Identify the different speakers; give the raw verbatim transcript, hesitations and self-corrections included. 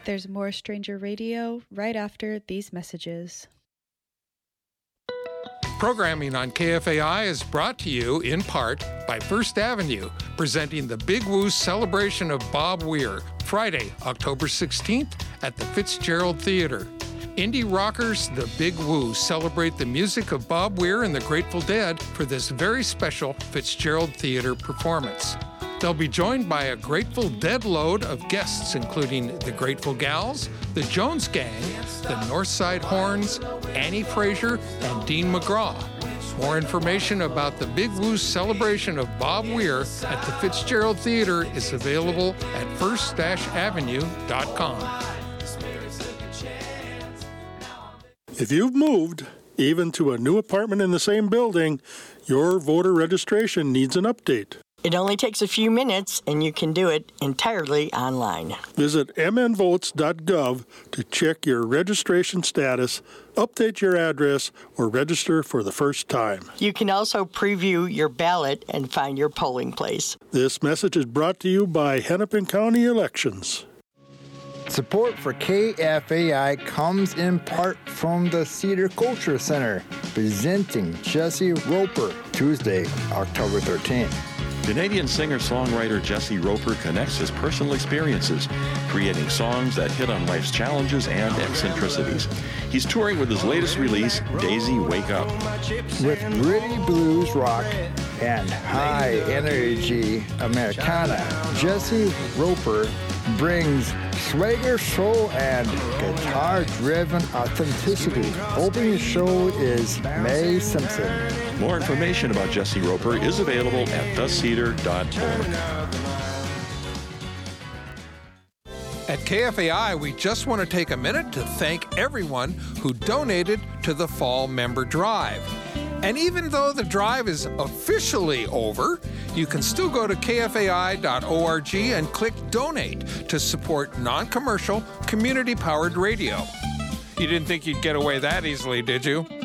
Speaker 1: There's more Stranger Radio right after these messages.
Speaker 2: Programming on K F A I is brought to you in part by First Avenue, presenting the Big Woo celebration of Bob Weir, Friday, October sixteenth at the Fitzgerald Theater. Indie rockers, the Big Woo, celebrate the music of Bob Weir and the Grateful Dead for this very special Fitzgerald Theater performance. They'll be joined by a Grateful Dead load of guests, including the Grateful Gals, the Jones Gang, the Northside Horns, Annie Fraser, and Dean McGraw. More information about the Big Woo's celebration of Bob Weir at the Fitzgerald Theater is available at first avenue dot com.
Speaker 3: If you've moved, even to a new apartment in the same building, your voter registration needs an update.
Speaker 4: It only takes a few minutes, and you can do it entirely online.
Speaker 3: Visit m n votes dot gov to check your registration status, update your address, or register for the first time.
Speaker 4: You can also preview your ballot and find your polling place.
Speaker 3: This message is brought to you by Hennepin County Elections.
Speaker 5: Support for K F A I comes in part from the Cedar Culture Center, presenting Jesse Roper, Tuesday, October thirteenth.
Speaker 6: Canadian singer-songwriter Jesse Roper connects his personal experiences, creating songs that hit on life's challenges and eccentricities. He's touring with his latest release, Daisy Wake Up.
Speaker 5: With gritty blues rock and high-energy Americana, Jesse Roper brings swagger, soul, and guitar-driven authenticity. Opening the show is May Simpson.
Speaker 6: More information about Jesse Roper is available at the cedar dot org.
Speaker 2: At K F A I, we just want to take a minute to thank everyone who donated to the Fall Member Drive. And even though the drive is officially over, you can still go to k f a i dot org and click Donate to support non-commercial, community-powered radio. You didn't think you'd get away that easily, did you?